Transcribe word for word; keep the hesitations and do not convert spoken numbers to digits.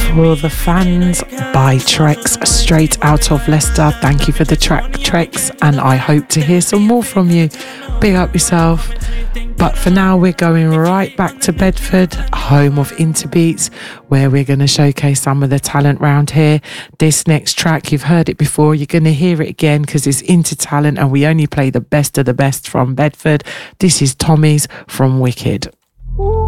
For the Fans by Trex, straight out of Leicester. Thank you for the track, Trex, and I hope to hear some more from you. Big up yourself. But for now, we're going right back to Bedford, home of Interbeats, where we're going to showcase some of the talent round here. This next track, you've heard it before, you're going to hear it again because it's Inter Talent and we only play the best of the best from Bedford. This is Tommy's from Wicked.